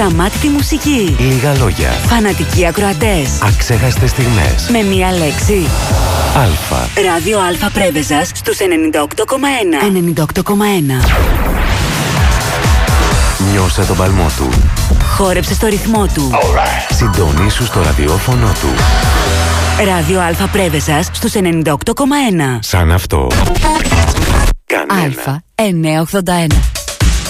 Ασταμάτητη μουσική. Λίγα λόγια. Φανατικοί ακροατές. Αξέχαστες στιγμές. Με μία λέξη. Αλφα. Ράδιο Αλφα Πρέβεζας στους 98,1. 98,1. Νιώσε τον παλμό του. Χόρεψε στο ρυθμό του. Συντονίσου στο ραδιόφωνο του. Ράδιο Αλφα Πρέβεζας στους 98,1. Σαν αυτό. Κανένα. Αλφα 981.